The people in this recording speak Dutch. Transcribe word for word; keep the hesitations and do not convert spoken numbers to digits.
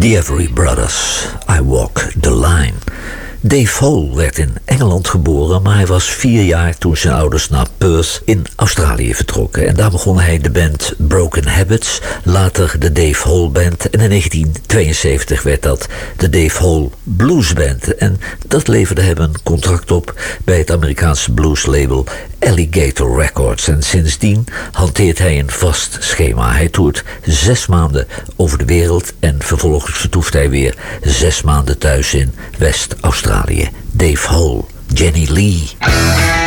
The Every Brothers, I Walk the Line. Dave Hole werd in Engeland geboren, maar hij was vier jaar toen zijn ouders naar Perth in Australië vertrokken. En daar begon hij de band Broken Habits, later de Dave Hole Band. En in negentien tweeënzeventig werd dat de Dave Hole Blues Band. En dat leverde hem een contract op bij het Amerikaanse blueslabel Alligator Records. En sindsdien hanteert hij een vast schema. Hij toert zes maanden over de wereld en vervolgens vertoeft hij weer zes maanden thuis in West-Australië. Dave Hole, Jenny Lee.